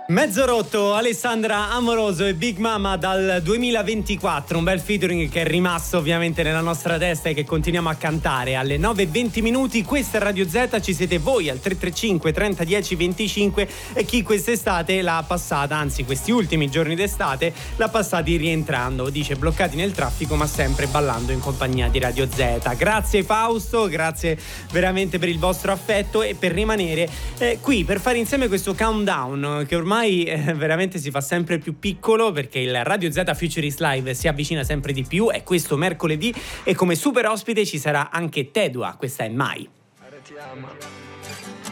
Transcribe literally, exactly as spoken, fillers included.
Mezzo rotto, Alessandra Amoroso e Big Mama dal duemilaventiquattro, un bel featuring che è rimasto ovviamente nella nostra testa e che continuiamo a cantare. Alle nove e venti minuti, questa è Radio Z, ci siete voi al tre tre cinque trenta dieci venticinque e chi quest'estate l'ha passata, anzi questi ultimi giorni d'estate l'ha passati rientrando, dice bloccati nel traffico ma sempre ballando in compagnia di Radio Z. Grazie Fausto, grazie veramente per il vostro affetto e per rimanere eh, qui per fare insieme questo countdown che ormai eh, veramente si fa sempre più piccolo, perché il Radio Z Futurist Live si avvicina sempre di più. È questo mercoledì e come super ospite ci sarà anche Tedua, questa è Mai. Ti ama.